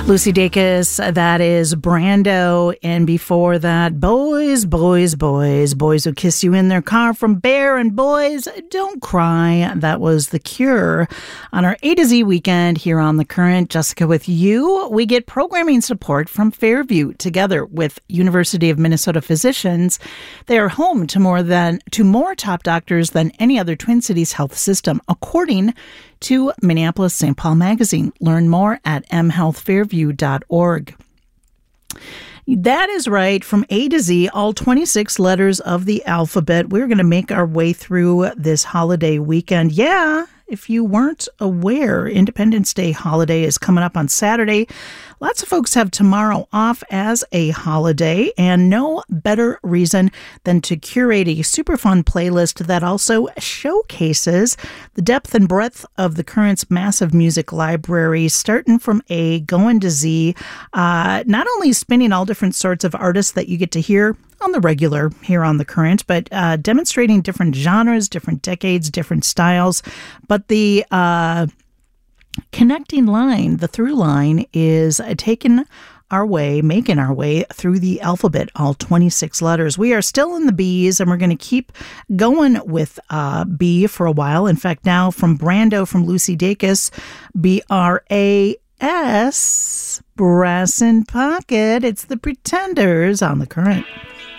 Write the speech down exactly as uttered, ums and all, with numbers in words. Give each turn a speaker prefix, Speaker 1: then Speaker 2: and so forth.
Speaker 1: Lucy Dacus, that is Brando, and before that, Boys, Boys, Boys, Boys Who Kiss You in Their Car from Bear, and Boys Don't Cry. That was The Cure on our A to Z weekend here on The Current. Jessica with you. We get programming support from Fairview together with University of Minnesota physicians. They are home to more than to more top doctors than any other Twin Cities health system, according to Minneapolis Saint Paul Magazine. Learn more at m health fairview dot org. That is right. From A to Z, all twenty-six letters of the alphabet. We're going to make our way through this holiday weekend. Yeah, if you weren't aware, Independence Day holiday is coming up on Saturday. Lots of folks have tomorrow off as a holiday, and no better reason than to curate a super fun playlist that also showcases the depth and breadth of the Current's massive music library, starting from A, going to Z, uh, not only spinning all different sorts of artists that you get to hear on the regular here on The Current, but uh, demonstrating different genres, different decades, different styles. But the uh, connecting line, the through line, is uh, taking our way, making our way through the alphabet, all twenty-six letters. We are still in the B's, and we're going to keep going with uh, B for a while. In fact, now from Brando, from Lucy Dacus, B R A S, Brass in Pocket. It's the Pretenders on The Current.